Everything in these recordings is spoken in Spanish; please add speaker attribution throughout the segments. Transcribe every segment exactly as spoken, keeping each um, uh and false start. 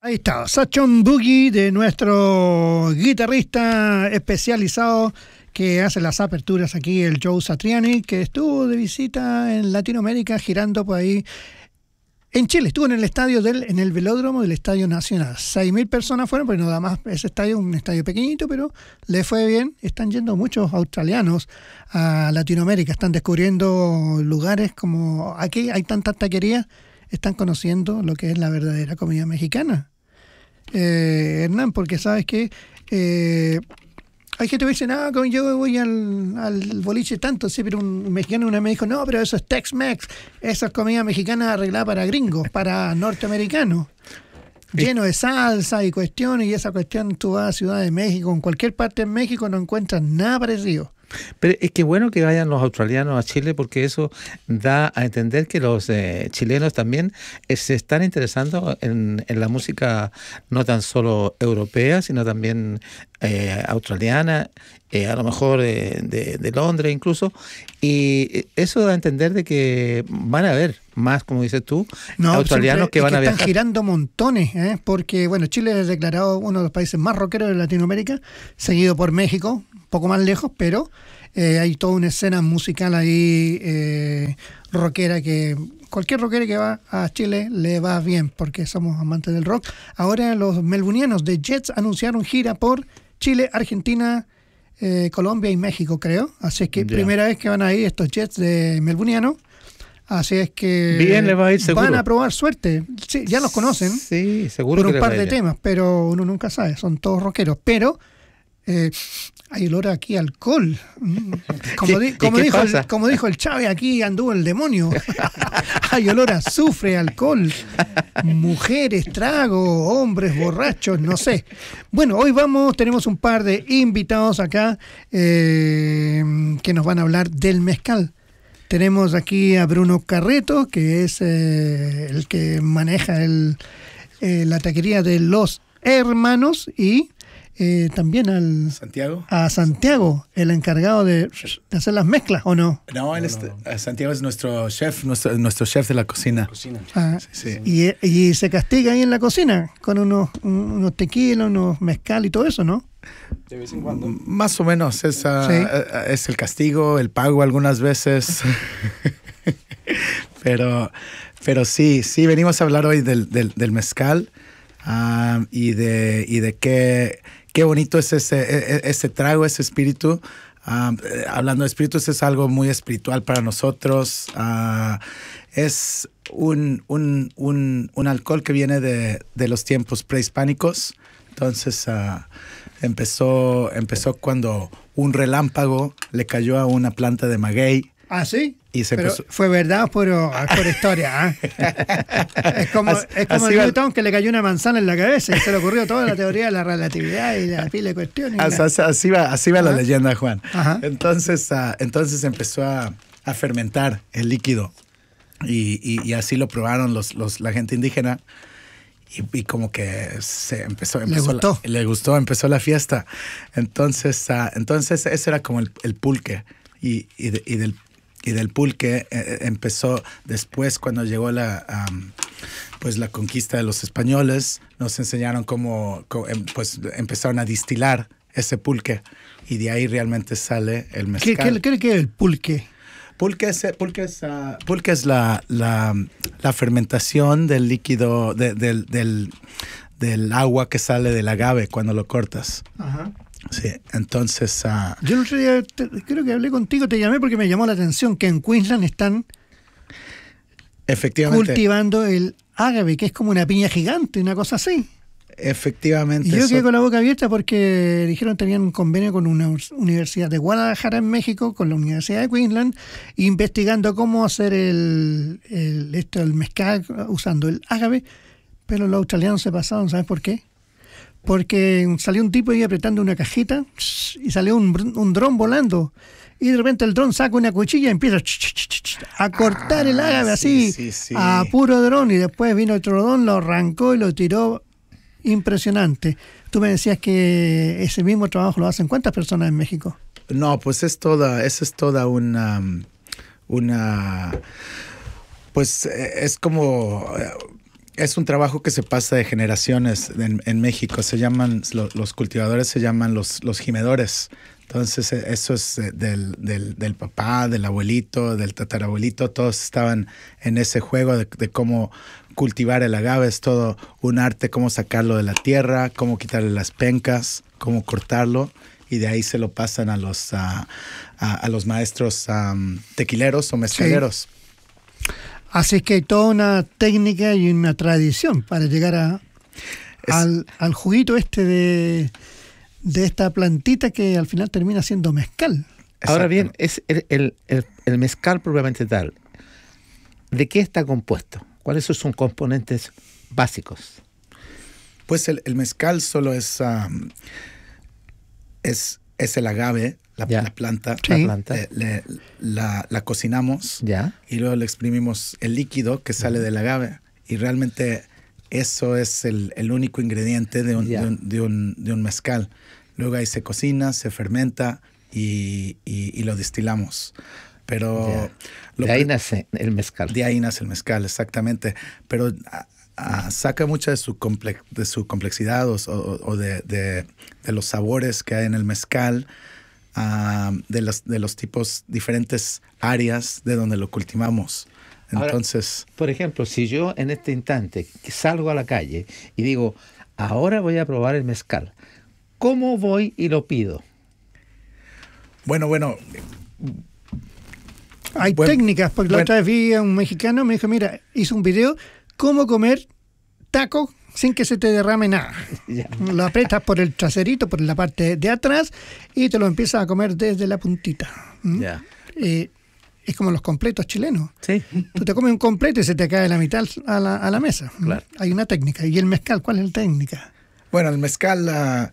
Speaker 1: Ahí está, Sachon Boogie, de nuestro guitarrista especializado que hace las aperturas aquí, el Joe Satriani, que estuvo de visita en Latinoamérica girando por ahí en Chile. Estuvo en el estadio del, en el velódromo del Estadio Nacional. seis mil personas fueron, pero nada más ese estadio, un estadio pequeñito, pero le fue bien. Están yendo muchos australianos a Latinoamérica, están descubriendo lugares como aquí hay tantas taquerías, están conociendo lo que es la verdadera comida mexicana. Eh, Hernán, porque sabes que eh, hay gente que dice, no, como yo voy al, al boliche tanto, sí, pero un mexicano una vez me dijo, no, pero eso es Tex-Mex, eso es comida mexicana arreglada para gringos, para norteamericanos, lleno de salsa y cuestiones, y esa cuestión tú vas a Ciudad de México, en cualquier parte de México no encuentras nada parecido.
Speaker 2: Pero es que bueno que vayan los australianos a Chile, porque eso da a entender que los eh, chilenos también eh, se están interesando en, en la música no tan solo europea, sino también eh, australiana, eh, a lo mejor eh, de, de Londres incluso, y eso da a entender de que van a haber más, como dices tú, no, australianos que van que a viajar.
Speaker 1: Están girando montones, ¿eh? Porque bueno, Chile es declarado uno de los países más rockeros de Latinoamérica, seguido por México, un poco más lejos, pero eh, hay toda una escena musical ahí eh, rockera que cualquier rockero que va a Chile le va bien, porque somos amantes del rock. Ahora los melbunianos de Jets anunciaron gira por Chile, Argentina, eh, Colombia y México, creo. Así es que yeah. primera vez que van a ir estos Jets de melbunianos. Así es que
Speaker 2: bien les va a ir seguro.
Speaker 1: Van a probar suerte. Sí, ya los conocen.
Speaker 2: Sí, seguro.
Speaker 1: Por
Speaker 2: que
Speaker 1: un par
Speaker 2: les va
Speaker 1: de temas, pero uno nunca sabe. Son todos rockeros. Pero eh, hay olor aquí a alcohol. Como, di, como, dijo el, como dijo el Chávez, aquí anduvo el demonio. Hay olor a azufre, alcohol, mujeres, trago, hombres borrachos, no sé. Bueno, hoy vamos, tenemos un par de invitados acá eh, que nos van a hablar del mezcal. Tenemos aquí a Bruno Carreto, que es eh, el que maneja el, eh, la taquería de Los Hermanos, y eh, también al
Speaker 3: Santiago.
Speaker 1: A Santiago, el encargado de, de hacer las mezclas, ¿o no?
Speaker 3: No, él es, Santiago es nuestro chef, nuestro, nuestro chef de la cocina. cocina.
Speaker 1: Ah, sí, sí. Y, y se castiga ahí en la cocina con unos, unos tequilas, unos mezcal y todo eso, ¿no?
Speaker 3: De vez en cuando. Más o menos, es, uh, ¿sí? es el castigo, el pago algunas veces. pero, pero sí, sí, venimos a hablar hoy del, del, del mezcal uh, y de, y de qué, qué bonito es ese, ese trago, ese espíritu. Uh, hablando de espíritus, es algo muy espiritual para nosotros. Uh, es un, un, un, un alcohol que viene de, de los tiempos prehispánicos. Entonces uh, empezó, empezó cuando un relámpago le cayó a una planta de maguey.
Speaker 1: ¿Ah, sí?
Speaker 3: Y se
Speaker 1: Pero
Speaker 3: empezó...
Speaker 1: fue verdad por, por historia. ¿eh? Es como,
Speaker 3: As,
Speaker 1: es como el Newton va... que le cayó una manzana en la cabeza y se le ocurrió toda la teoría de la relatividad y la pila de cuestiones.
Speaker 3: As,
Speaker 1: la...
Speaker 3: as, así va, así va
Speaker 1: ¿Ah?
Speaker 3: la leyenda, Juan.
Speaker 1: Ajá.
Speaker 3: Entonces, uh, entonces empezó a, a fermentar el líquido y, y, y así lo probaron los, los, la gente indígena. Y, y como que se empezó, empezó
Speaker 1: le gustó,
Speaker 3: la, le gustó, empezó la fiesta. Entonces, uh, entonces ese era como el, el pulque. Y, y, de, y, del, y del pulque eh, empezó después cuando llegó la, um, pues la conquista de los españoles. Nos enseñaron cómo, cómo pues empezaron a distilar ese pulque. Y de ahí realmente sale el mezcal.
Speaker 1: ¿Qué, qué, qué es el pulque?
Speaker 3: Pulque es, pulque es, uh, pulque es la, la, la fermentación del líquido, de, del, del, del agua que sale del agave cuando lo cortas.
Speaker 1: Ajá.
Speaker 3: Sí, entonces... Uh,
Speaker 1: Yo el otro día, te, creo que hablé contigo, te llamé porque me llamó la atención que en Queensland están
Speaker 3: efectivamente
Speaker 1: cultivando el agave, que es como una piña gigante, una cosa así.
Speaker 3: Efectivamente.
Speaker 1: Y yo
Speaker 3: eso...
Speaker 1: quedé con la boca abierta porque dijeron que tenían un convenio con una universidad de Guadalajara en México, con la Universidad de Queensland, investigando cómo hacer el, el, esto, el mezcal usando el agave, pero los australianos se pasaron, ¿sabes por qué? Porque salió un tipo ahí apretando una cajita y salió un, un dron volando. Y de repente el dron saca una cuchilla y empieza a cortar ah, el agave así,
Speaker 3: sí, sí, sí.
Speaker 1: a puro dron. Y después vino otro dron, lo arrancó y lo tiró. Impresionante. Tú me decías que ese mismo trabajo lo hacen ¿cuántas personas en México?
Speaker 3: No, pues es toda, esa es toda una, una, pues es como es un trabajo que se pasa de generaciones en, en México. Se llaman, lo, los cultivadores se llaman los, los jimedores. Entonces eso es del, del, del papá, del abuelito, del tatarabuelito. Todos estaban en ese juego de, de cómo cultivar el agave. Es todo un arte, cómo sacarlo de la tierra, cómo quitarle las pencas, cómo cortarlo. Y de ahí se lo pasan a los, a, a, a los maestros um, tequileros o mezcaleros.
Speaker 1: Sí. Así que hay toda una técnica y una tradición para llegar a, es, al, al juguito este de, de esta plantita que al final termina siendo mezcal.
Speaker 2: Ahora bien, es el, el, el, el mezcal propiamente tal. ¿De qué está compuesto? ¿Cuáles son sus componentes básicos?
Speaker 3: Pues el, el mezcal solo es, um, es, es el agave. La, la planta,
Speaker 2: sí. la, planta.
Speaker 3: Le, le, la, la cocinamos
Speaker 2: ya.
Speaker 3: Y luego le exprimimos el líquido que sale uh-huh. del agave. Y realmente eso es el, el único ingrediente de un, de, un, de, un, de un mezcal. Luego ahí se cocina, se fermenta y, y, y lo destilamos. Pero
Speaker 2: lo de ahí nace el mezcal.
Speaker 3: De ahí nace el mezcal, exactamente. Pero a, a, saca mucha de su, complex, de su complexidad o, o, o de, de, de los sabores que hay en el mezcal. Uh, de, los, de los tipos diferentes áreas de donde lo cultivamos. Entonces,
Speaker 2: ahora, por ejemplo, si yo en este instante salgo a la calle y digo, ahora voy a probar el mezcal, ¿cómo voy y lo pido?
Speaker 3: Bueno, bueno.
Speaker 1: Hay
Speaker 3: bueno,
Speaker 1: técnicas, porque
Speaker 3: bueno,
Speaker 1: la otra vez vi a un mexicano, me dijo, mira, hizo un video, cómo comer taco sin que se te derrame nada. Yeah. Lo aprietas por el traserito, por la parte de atrás, y te lo empiezas a comer desde la puntita. ¿Mm?
Speaker 2: Yeah.
Speaker 1: Eh, es como los completos chilenos.
Speaker 2: Sí.
Speaker 1: Tú te comes un completo y se te cae la mitad a la, a la mesa.
Speaker 2: Claro.
Speaker 1: Hay una técnica. ¿Y el mezcal? ¿Cuál es la técnica?
Speaker 3: Bueno, el mezcal, uh,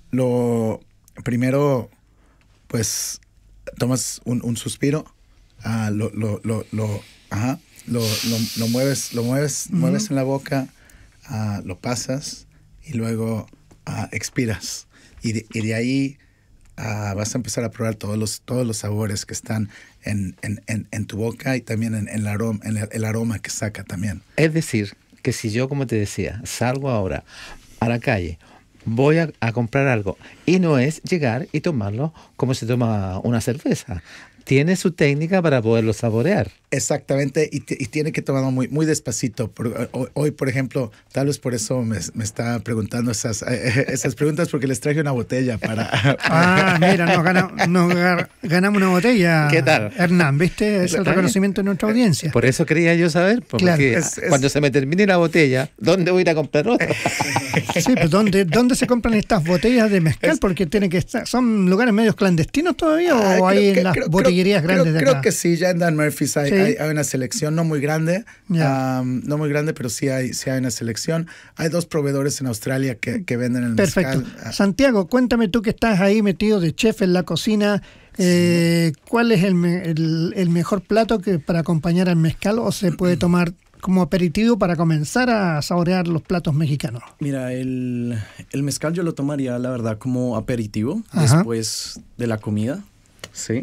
Speaker 3: lo primero, pues, tomas un, un suspiro, uh, lo, lo, lo, lo, ajá, lo, lo, lo mueves, lo mueves, uh-huh. mueves en la boca. Uh, lo pasas y luego uh, expiras. Y de, y de ahí uh, vas a empezar a probar todos los, todos los sabores que están en, en, en, en tu boca y también en, en, el aroma, en el, el aroma que saca también.
Speaker 2: Es decir, que si yo, como te decía, salgo ahora a la calle, voy a, a comprar algo y no es llegar y tomarlo como se toma una cerveza. Tiene su técnica para poderlo saborear.
Speaker 3: Exactamente, y, t- y tiene que tomarlo muy, muy despacito. Por, hoy, hoy, por ejemplo, tal vez por eso me, me está preguntando esas, eh, esas preguntas, porque les traje una botella para...
Speaker 1: Ah, mira, nos, gana, nos ganamos una botella.
Speaker 2: ¿Qué tal?
Speaker 1: Hernán, ¿viste? Es el reconocimiento de nuestra audiencia.
Speaker 2: Por eso quería yo saber, porque
Speaker 1: claro.
Speaker 3: es, es,
Speaker 2: cuando se me termine la botella, ¿dónde voy a ir a comprar otra?
Speaker 1: Sí, pues ¿dónde, ¿dónde se compran estas botellas de mezcal?
Speaker 3: Es,
Speaker 1: porque tiene que estar, ¿son lugares medios clandestinos todavía o
Speaker 3: creo,
Speaker 1: hay en las
Speaker 3: creo,
Speaker 1: botillerías
Speaker 3: creo,
Speaker 1: grandes
Speaker 3: creo,
Speaker 1: de acá?
Speaker 3: Creo que sí, ya en Dan Murphy's hay,
Speaker 1: ¿sí?
Speaker 3: hay, hay una selección, no muy grande,
Speaker 1: yeah.
Speaker 3: um, no muy grande, pero sí hay, sí hay una selección. Hay dos proveedores en Australia que, que venden el
Speaker 1: Perfecto.
Speaker 3: mezcal.
Speaker 1: Santiago, cuéntame tú que estás ahí metido de chef en la cocina, eh, sí. ¿cuál es el, el, el mejor plato que para acompañar al mezcal o se puede tomar como aperitivo para comenzar a saborear los platos mexicanos?
Speaker 4: Mira, el, el mezcal yo lo tomaría, la verdad, como aperitivo. Ajá. Después de la comida, ¿sí?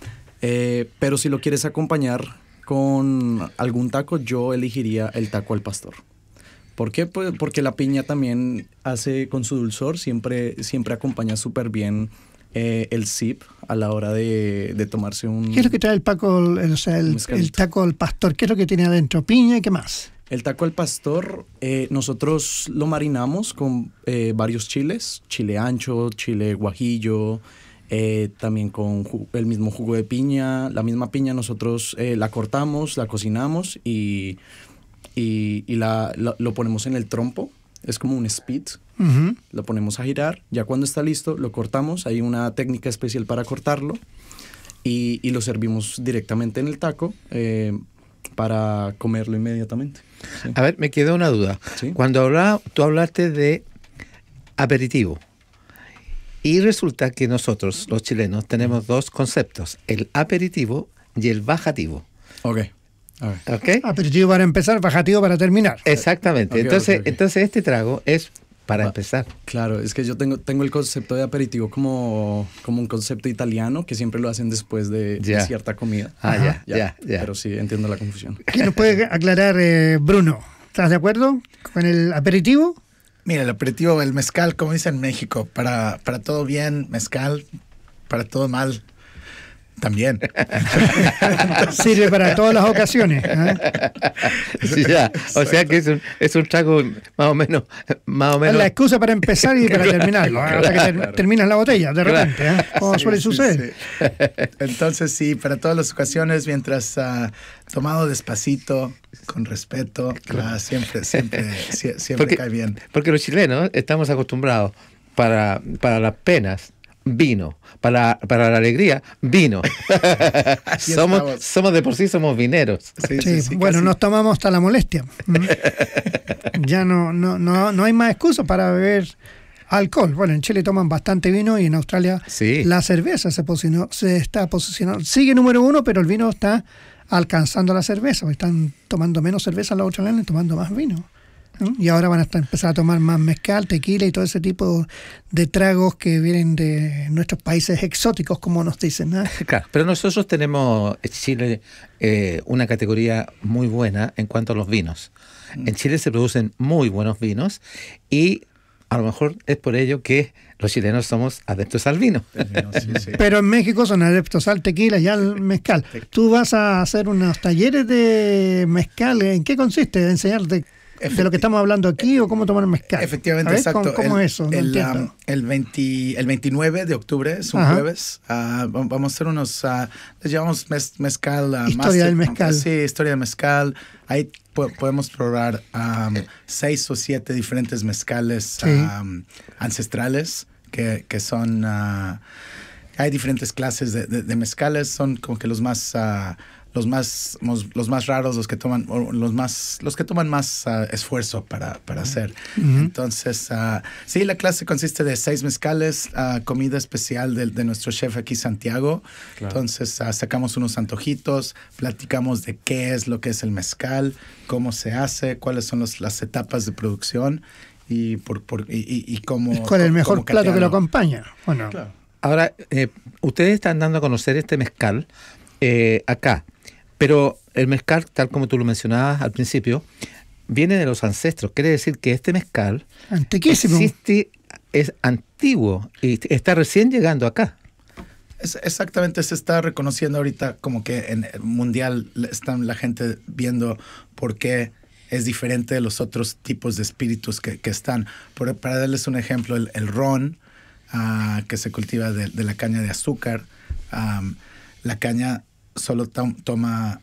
Speaker 4: Eh, pero si lo quieres acompañar con algún taco, yo elegiría el taco al pastor. ¿Por qué? Pues porque la piña también hace, con su dulzor, siempre, siempre acompaña súper bien eh, el sip a la hora de, de tomarse un...
Speaker 1: ¿Qué es lo que trae el, paco, el, o sea, el, el taco al pastor? ¿Qué es lo que tiene adentro? ¿Piña y qué más?
Speaker 4: El taco al pastor, eh, nosotros lo marinamos con eh, varios chiles, chile ancho, chile guajillo, eh, también con ju- el mismo jugo de piña. La misma piña nosotros eh, la cortamos, la cocinamos y, y, y la, la, lo ponemos en el trompo. Es como un spit. Uh-huh. Lo ponemos a girar. Ya cuando está listo, lo cortamos. Hay una técnica especial para cortarlo. Y, y lo servimos directamente en el taco eh, para comerlo inmediatamente. Sí.
Speaker 2: A ver, me quedó una duda. ¿Sí? Cuando habla, tú hablaste de aperitivo. Y resulta que nosotros, los chilenos, tenemos dos conceptos. El aperitivo y el bajativo.
Speaker 4: Ok.
Speaker 2: Okay.
Speaker 1: Aperitivo para empezar, bajativo para terminar.
Speaker 2: Exactamente. Okay, entonces, okay, okay. entonces este trago es para ah, empezar.
Speaker 4: Claro, es que yo tengo, tengo el concepto de aperitivo como, como un concepto italiano que siempre lo hacen después de, de cierta comida.
Speaker 2: Ah, ya, ya,
Speaker 4: ya,
Speaker 2: ya.
Speaker 4: Pero sí, entiendo la confusión.
Speaker 1: ¿Qué nos puede aclarar, eh, Bruno? ¿Estás de acuerdo con el aperitivo?
Speaker 3: Mira, el aperitivo, el mezcal, como dicen en México, para, para todo bien, mezcal, para todo mal, también.
Speaker 1: Sirve para todas las ocasiones. ¿eh?
Speaker 2: Sí, ya. O sea que es un, es un trago más o menos... Más o menos...
Speaker 1: Es la excusa para empezar y para terminarlo, ¿eh? Hasta que ter- terminas la botella, de repente, ¿eh? Como
Speaker 3: Sí,
Speaker 1: suele
Speaker 3: sí,
Speaker 1: suceder.
Speaker 3: sí. Entonces, sí, para todas las ocasiones, mientras uh, tomado despacito, con respeto, uh, siempre, siempre, sie- siempre
Speaker 2: Porque,
Speaker 3: cae bien.
Speaker 2: porque los chilenos estamos acostumbrados para, para las penas, vino. Para, para la alegría, vino. somos,
Speaker 3: estamos.
Speaker 2: somos de por sí, somos vineros.
Speaker 3: Sí,
Speaker 1: Sí,
Speaker 3: sí, sí,
Speaker 1: bueno,
Speaker 3: casi.
Speaker 1: nos tomamos hasta la molestia. ¿Mm? Ya no, no, no, no hay más excusa para beber alcohol. Bueno, en Chile toman bastante vino y en Australia
Speaker 2: Sí.
Speaker 1: la cerveza se, posicionó, se está posicionando. Sigue número uno, pero el vino está alcanzando la cerveza. Están tomando menos cerveza los australianos y tomando más vino. ¿Mm? Y ahora van a estar- empezar a tomar más mezcal, tequila y todo ese tipo de tragos que vienen de nuestros países exóticos, como nos dicen, ¿no?
Speaker 2: Claro, pero nosotros tenemos en Chile eh, una categoría muy buena en cuanto a los vinos. En Chile se producen muy buenos vinos y a lo mejor es por ello que los chilenos somos adeptos al vino.
Speaker 3: Sí, sí.
Speaker 1: Pero en México son adeptos al tequila y al mezcal. Tú vas a hacer unos talleres de mezcal. ¿En qué consiste? ¿Enseñar de, de lo que estamos hablando aquí o cómo tomar mezcal?
Speaker 3: Efectivamente,
Speaker 1: A ver,
Speaker 3: exacto.
Speaker 1: ¿Cómo, cómo
Speaker 3: el,
Speaker 1: es eso? No
Speaker 3: el,
Speaker 1: entiendo.
Speaker 3: um, el, veinte, el veintinueve de octubre, es un
Speaker 1: Ajá.
Speaker 3: jueves, uh, vam- vamos a hacer unos, uh, les llamamos mez- mezcal. Uh,
Speaker 1: Historia del mezcal.
Speaker 3: Sí, historia del mezcal. Ahí po- podemos probar um, seis o siete diferentes mezcales
Speaker 1: Sí.
Speaker 3: um, ancestrales que, que son... Uh, hay diferentes clases de, de, de mezcales, son como que los más... Uh, los más mos- los más raros, los que toman o los más los que toman más uh, esfuerzo para, para hacer.
Speaker 1: Ujú.
Speaker 3: Entonces, uh, sí, la clase consiste de seis mezcales, uh, comida especial de, de nuestro chef aquí, Santiago.
Speaker 4: Claro.
Speaker 3: Entonces, uh, sacamos unos antojitos, platicamos de qué es lo que es el mezcal, cómo se hace, cuáles son los, las etapas de producción y, por, por, y, y, y cómo...
Speaker 1: ¿Cuál es el mejor
Speaker 3: cómo
Speaker 1: plato que lo
Speaker 3: catearlo.
Speaker 1: acompaña? Bueno,
Speaker 4: Claro.
Speaker 2: Ahora, eh, ustedes están dando a conocer este mezcal eh, acá, pero el mezcal, tal como tú lo mencionabas al principio, viene de los ancestros. Quiere decir que este mezcal
Speaker 1: antiquísimo.
Speaker 2: existe, es antiguo y está recién llegando acá.
Speaker 3: Es, exactamente, se está reconociendo ahorita como que en el mundial están la gente viendo por qué es diferente de los otros tipos de espíritus que, que están. Por, para darles un ejemplo, el, el ron, uh, que se cultiva de, de la caña de azúcar, um, la caña solo tom, toma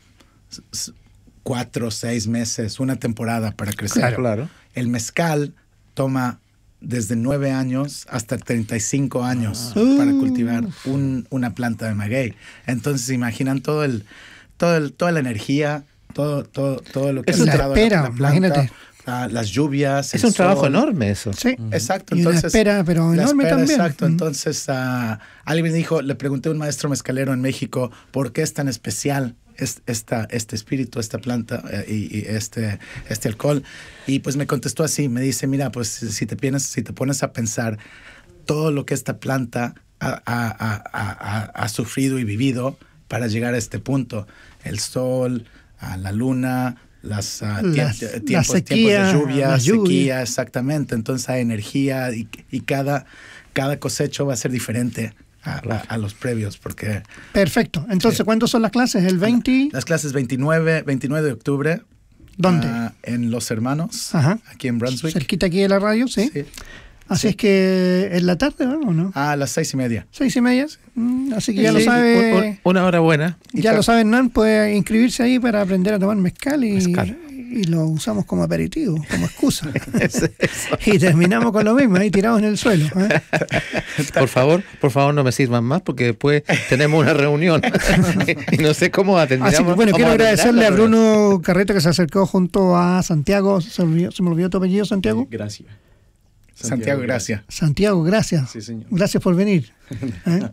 Speaker 3: s- cuatro o seis meses, una temporada para crecer.
Speaker 1: Claro.
Speaker 2: Claro.
Speaker 3: El mezcal toma desde nueve años hasta treinta y cinco años
Speaker 1: Ah.
Speaker 3: para cultivar un, una planta de maguey. Entonces, ¿se imaginan todo el, todo el, toda la energía, todo, todo, todo lo que
Speaker 2: Es
Speaker 3: ha
Speaker 2: una
Speaker 3: entrado
Speaker 1: espera,
Speaker 3: la planta,
Speaker 1: imagínate.
Speaker 3: ah, las lluvias.
Speaker 2: Es
Speaker 3: el
Speaker 2: un trabajo
Speaker 3: sol.
Speaker 2: enorme eso.
Speaker 1: Sí.
Speaker 3: Exacto.
Speaker 1: Y una
Speaker 3: Entonces,
Speaker 1: espera, pero
Speaker 3: la
Speaker 1: enorme
Speaker 3: espera,
Speaker 1: también.
Speaker 3: Exacto.
Speaker 1: Mm.
Speaker 3: Entonces, ah, alguien me dijo, le pregunté a un maestro mezcalero en México, ¿por qué es tan especial es- esta, este espíritu, esta planta eh, y, y este, este alcohol? Y pues me contestó así, me dice, mira, pues si te, pones, si te pones a pensar todo lo que esta planta ha, ha- ha- ha- ha- ha sufrido y vivido para llegar a este punto, el sol, ah, la luna, las, ah, tie-
Speaker 1: Las-
Speaker 3: tiempos,
Speaker 1: la sequía,
Speaker 3: tiempos de lluvia,
Speaker 1: la lluvia.
Speaker 3: sequía, exactamente. Entonces hay energía y, y cada, cada cosecho va a ser diferente a, a- a los previos, porque
Speaker 1: Perfecto. Entonces,
Speaker 3: Sí.
Speaker 1: ¿cuándo son las clases? ¿El veinte?
Speaker 3: las clases veintinueve, veintinueve de octubre.
Speaker 1: ¿Dónde?
Speaker 3: ah, en Los Hermanos,
Speaker 1: Ajá.
Speaker 3: aquí en Brunswick.
Speaker 1: Cerquita aquí de la radio, ¿sí?
Speaker 3: Sí.
Speaker 1: Así
Speaker 3: Sí.
Speaker 1: es que en la tarde, ¿no? ¿O no?
Speaker 3: A las seis y media.
Speaker 1: Seis y media. Mm, Así que ya
Speaker 2: Sí,
Speaker 1: lo
Speaker 2: un-
Speaker 1: sabe.
Speaker 2: un- una hora buena.
Speaker 1: Ya
Speaker 3: Y
Speaker 1: lo
Speaker 3: ta-
Speaker 1: saben, Nan, puede inscribirse ahí para aprender a tomar mezcal y,
Speaker 2: Mezcal.
Speaker 1: y lo usamos como aperitivo, como excusa. Y terminamos con lo mismo, ahí tirados en el suelo. ¿eh?
Speaker 2: Por favor, por favor no me sirvan más porque después tenemos una reunión y no sé cómo atendemos.
Speaker 1: Así que bueno, quiero agradecerle a Bruno Carreta que se acercó junto a Santiago. ¿Se, olvidó- se me olvidó tu apellido, Santiago?
Speaker 4: Gracias.
Speaker 3: Santiago, gracias.
Speaker 1: Santiago, gracias.
Speaker 4: Sí, señor.
Speaker 1: Gracias por venir. ¿eh?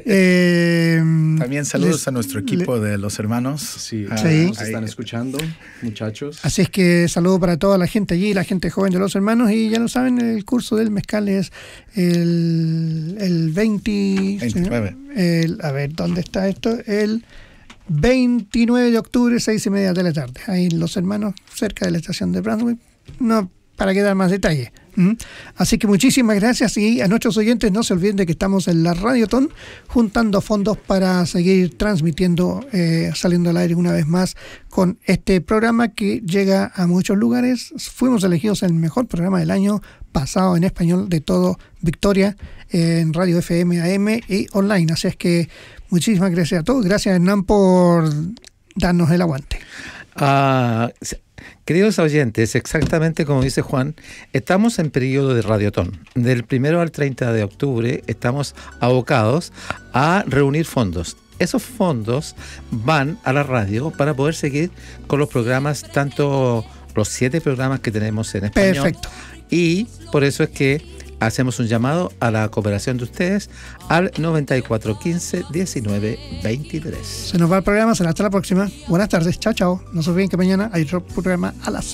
Speaker 1: Eh,
Speaker 3: También saludos
Speaker 1: les-
Speaker 3: a nuestro equipo de Los Hermanos.
Speaker 4: Sí,
Speaker 3: Ah,
Speaker 1: Sí.
Speaker 4: nos
Speaker 3: ahí-
Speaker 4: están escuchando, muchachos.
Speaker 1: Así es que saludo para toda la gente allí, la gente joven de Los Hermanos, y ya lo saben, el curso del mezcal es el, el veinte...
Speaker 3: veintinueve.
Speaker 1: el- a ver, ¿dónde está esto? El veintinueve de octubre, seis y media de la tarde. Ahí Los Hermanos, cerca de la estación de Brunswick. No, para que dar más detalles. ¿Mm? Así que muchísimas gracias, y a nuestros oyentes no se olviden de que estamos en la Radiotón juntando fondos para seguir transmitiendo, eh, saliendo al aire una vez más con este programa que llega a muchos lugares. Fuimos elegidos el mejor programa del año pasado en español de todo Victoria, eh, en Radio F M, A M y online. Así es que muchísimas gracias a todos. Gracias, Hernán, por darnos el aguante.
Speaker 2: Ah, queridos oyentes, exactamente como dice Juan, estamos en periodo de Radiotón. Del primero al treinta de octubre estamos abocados a reunir fondos. Esos fondos van a la radio para poder seguir con los programas, tanto los siete programas que tenemos en español.
Speaker 1: Perfecto.
Speaker 2: Y por eso es que hacemos un llamado a la cooperación de ustedes al noventa y cuatro quince diecinueve veintitrés.
Speaker 1: Se nos va el programa, será hasta la próxima. Buenas tardes, chao, chao. No se olviden que mañana hay otro programa a las